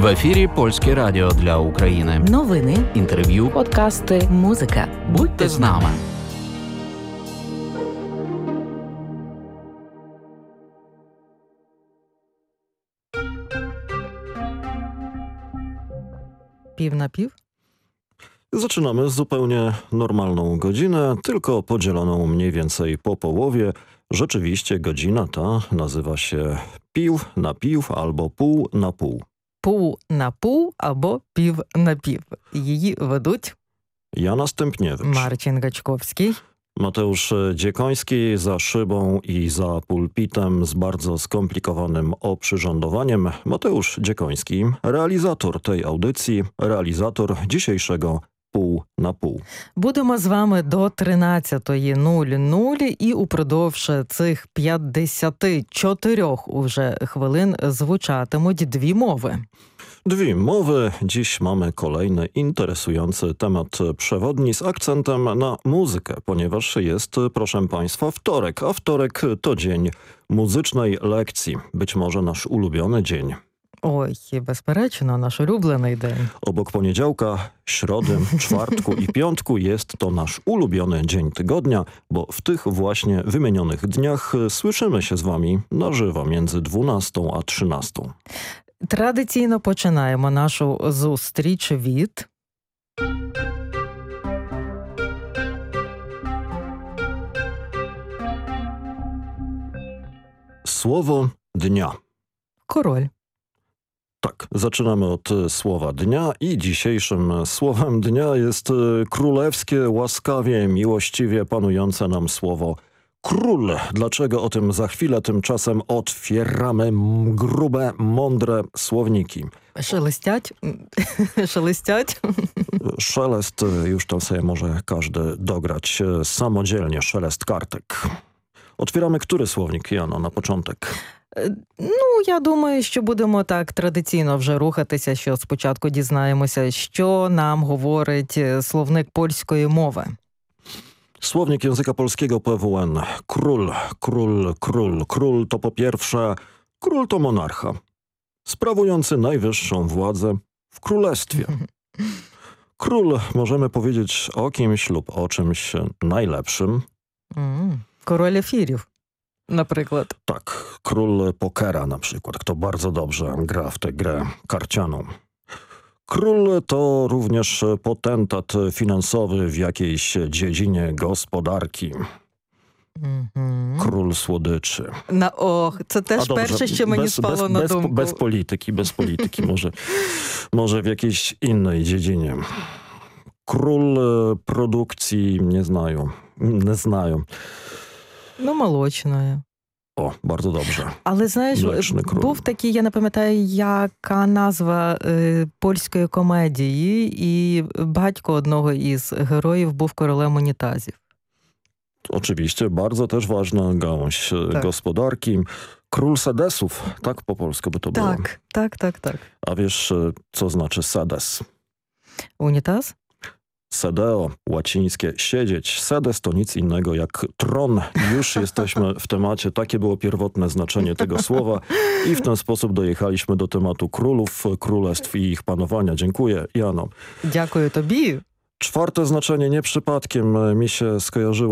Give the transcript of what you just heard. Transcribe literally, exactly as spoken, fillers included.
В ефірі Польське радіо для України. Новини, інтерв'ю, подкасти, музика. Будьте з нами. Piw na piw? Zaczynamy zupełnie normalną godzinę, tylko podzieloną mniej więcej po połowie. Rzeczywiście godzina ta nazywa się piw na piw albo pół na pół. Pół na pół або пів на пів. Її ведуть Jana Stępniewicz, Marcin Gaćkowski, Mateusz Dziekoński za szybą i za pulpitem z bardzo skomplikowanym oprzyrządowaniem. Mateusz Dziekoński, realizator tej audycji, realizator dzisiejszego Pół na pół. Будемо з вами до тринадцятої нуль нуль і упродовж цих п'ятдесят чотири уже хвилин звучатимуть дві мови. Dwie mowy. Dziś mamy kolejny interesujący temat przewodni z akcentem na muzykę, ponieważ jest, proszę Państwa, wtorek, a wtorek to dzień muzycznej lekcji. Być może nasz ulubiony dzień. Ой, безперечно, наш улюблений день. Obok poniedziałka, środy, czwartku i piątku jest to nasz ulubiony dzień tygodnia, bo w tych właśnie wymienionych dniach słyszymy się z Wami na żywo między dwunastą a trzynastą. Традиційно починаємо нашу зустріч від Słowo dnia. король. Tak, zaczynamy od słowa dnia i dzisiejszym słowem dnia jest królewskie, łaskawie, miłościwie panujące nam słowo król. Dlaczego o tym za chwilę? Tymczasem otwieramy grube, mądre słowniki. Шелестять? Шелестять? Szelest, już to sobie może każdy dograć samodzielnie, szelest kartek. Otwieramy który słownik, Jano, na początek? Ну, я думаю, що будемо так традиційно вже рухатися, що спочатку дізнаємося, що нам говорить словник польської мови. Słownik języka polskiego P W N. Król, król, król. Król to po pierwsze, król to monarcha. Sprawujący najwyższą władzę w królestwie. Król możemy powiedzieć o kimś lub o czymś najlepszym. Mm, король ефірів, наприклад. Tak, król pokera na przykład, kto bardzo dobrze gra w tę grę karcianą. Król to również potentat finansowy w jakiejś dziedzinie gospodarki. Mm-hmm. Król słodyczy. На ох, це теж A dobrze, перше, що мені bez, спало bez, на bez, думку. bez polityki, bez polityki, może, może w jakiejś innej dziedzinie. Król e, produkcji nie znają, nie znają. Ну, молочної. O, bardzo dobrze. Але, знаєш, Млечний кроль. був такий, я не пам'ятаю, яка назва е, польської комедії, і батько одного із героїв був королем унітазів. Oczywiście, bardzo też ważna gałąź e, Tak. gospodarki. Król sedesów, tak po polsku by to było. Так, так, tak, tak. A wiesz, e, co znaczy sedes? Унітаз? Sedeo, łacińskie siedzieć. Sedes to nic innego jak tron. Już jesteśmy w temacie. Takie było pierwotne znaczenie tego słowa. I w ten sposób dojechaliśmy do tematu królów, królestw i ich panowania. Dziękuję, Jano. Дякую тобі. Czwarte znaczenie nie przypadkiem mi się skojarzyło